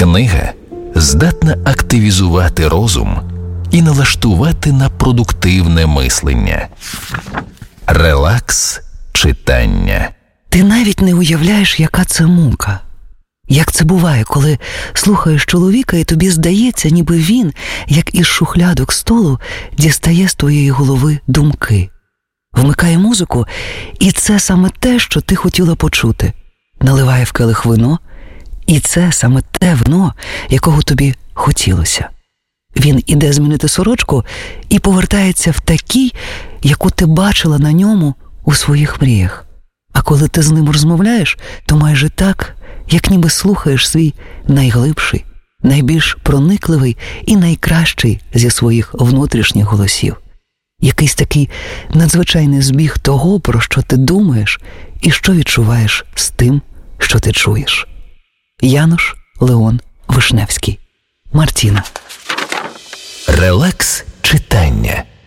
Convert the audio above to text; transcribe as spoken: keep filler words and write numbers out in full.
Книга здатна активізувати розум і налаштувати на продуктивне мислення. Релакс читання. Ти навіть не уявляєш, яка це мука. Як це буває, коли слухаєш чоловіка, і тобі здається, ніби він, як із шухлядок столу, дістає з твоєї голови думки. Вмикає музику, і це саме те, що ти хотіла почути. Наливає в келих вино, і це саме те вино, якого тобі хотілося. Він іде змінити сорочку і повертається в такій, яку ти бачила на ньому у своїх мріях. А коли ти з ним розмовляєш, то майже так, як ніби слухаєш свій найглибший, найбільш проникливий і найкращий зі своїх внутрішніх голосів. Якийсь такий надзвичайний збіг того, про що ти думаєш і що відчуваєш з тим, що ти чуєш. Януш Леон Вишневський. Мартіна. Релакс